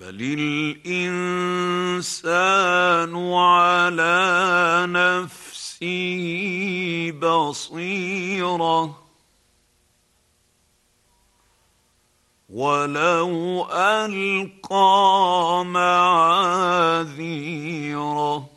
بل الإنسان على نفسه بصيرة ولو ألقى معاذيره